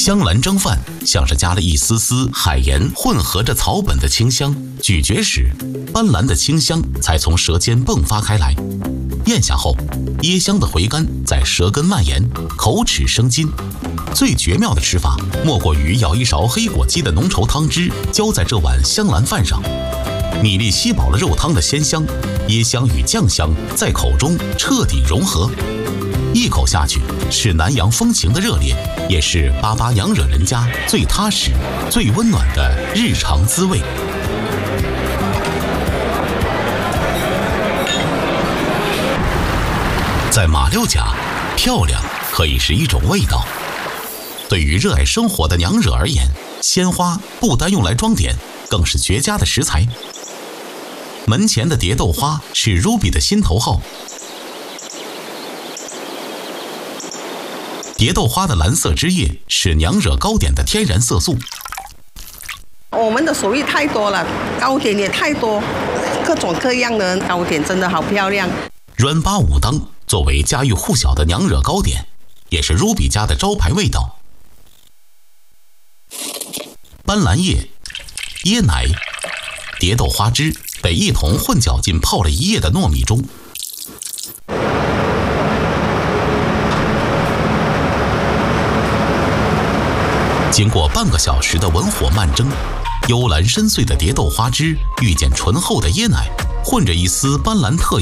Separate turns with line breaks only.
香兰蒸饭像是加了一丝丝海盐混合着草本的清香，咀嚼时，斑斓的清香才从舌尖迸发开来。咽下后，椰香的回甘在舌根蔓延，口齿生津。最绝妙的吃法，莫过于舀一勺黑果鸡的浓稠汤汁浇在这碗香兰饭上。米粒吸饱了肉汤的鲜香，椰香与酱香在口中彻底融合。一口下去，是南洋风情的热烈，也是巴巴娘惹人家最踏实、最温暖的日常滋味。在马六甲，漂亮可以是一种味道。对于热爱生活的娘惹而言，鲜花不单用来装点，更是绝佳的食材。门前的蝶豆花是 Ruby 的心头好。蝶豆花的蓝色汁液是娘惹糕点的天然色素。
我们的手艺太多了，糕点也太多，各种各样的糕点真的好漂亮。
软巴武当作为家喻户晓的娘惹糕点，也是 Ruby 家的招牌味道。斑斓叶、椰奶、蝶豆花汁得一同混搅进泡了一夜的糯米中。经过半个小时的文火慢蒸，幽蓝深邃的蝶豆花汁遇见醇厚的椰奶，混着一丝斑斓特